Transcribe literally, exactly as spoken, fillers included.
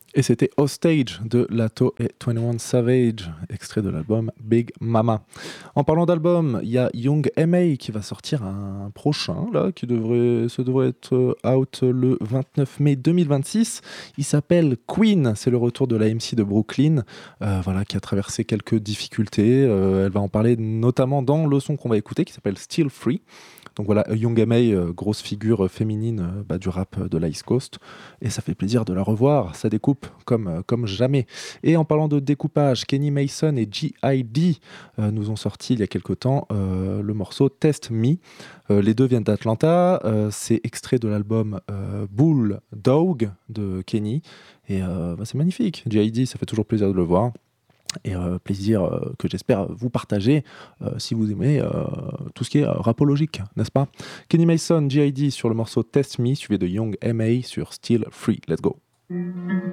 Et c'était Hostage de Lato et vingt et un Savage, extrait de l'album Big Mama. En parlant d'album, il y a Young M A qui va sortir un prochain, là, qui devrait, ce devrait être out le vingt-neuf mai deux mille vingt-six. Il s'appelle Queen, c'est le retour de la M C de Brooklyn, euh, voilà, qui a traversé quelques difficultés. Euh, elle va en parler notamment dans le son qu'on va écouter, qui s'appelle Still Free. Donc voilà, Young M A, euh, grosse figure féminine euh, bah, du rap de la East Coast. Et ça fait plaisir de la revoir, ça découpe comme, euh, comme jamais. Et en parlant de découpage, Kenny Mason et G I D euh, nous ont sorti il y a quelque temps euh, le morceau Test Me. Euh, les deux viennent d'Atlanta, euh, c'est extrait de l'album euh, Bull Dog de Kenny. Et euh, bah, c'est magnifique, G I D, ça fait toujours plaisir de le voir. Et euh, plaisir euh, que j'espère vous partager euh, si vous aimez euh, tout ce qui est euh, rapologique, n'est-ce pas? Kenny Mason, G I D sur le morceau Test Me, suivi de Young M A sur Still Free. Let's go.